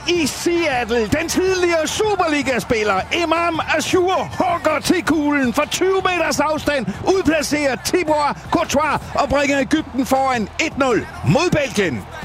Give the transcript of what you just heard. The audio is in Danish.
i Seattle. Den tidligere Superliga-spiller Imam Ashour hugger til kuglen for 20 meters afstand, udplacerer Thibaut Courtois og bringer Egypten foran 1-0 mod Belgien.